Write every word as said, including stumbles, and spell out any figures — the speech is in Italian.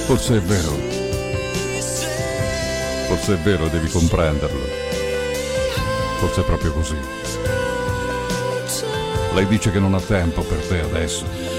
Forse è vero. Forse è vero, devi comprenderlo. Forse è proprio così. Lei dice che non ha tempo per te adesso.